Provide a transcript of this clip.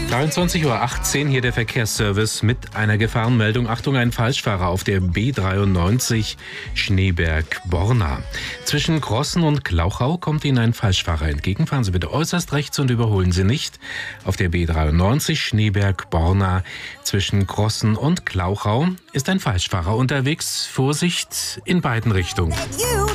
23:18 Uhr, hier der Verkehrsservice mit einer Gefahrenmeldung. Achtung, ein Falschfahrer auf der B93 Schneeberg-Borna. Zwischen Crossen und Glauchau kommt Ihnen ein Falschfahrer entgegen. Fahren Sie bitte äußerst rechts und überholen Sie nicht. Auf der B93 Schneeberg-Borna zwischen Crossen und Glauchau ist ein Falschfahrer unterwegs. Vorsicht in beiden Richtungen.